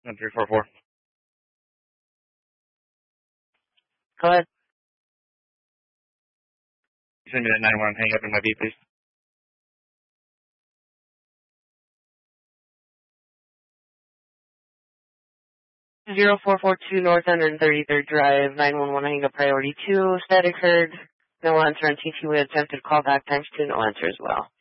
1344. Go ahead. Send me that 911, hang up in my beat, please. 0442 North 133rd Drive, 911, hang up priority 2, static heard, no answer on TT, we attempted call back times 2, no answer as well.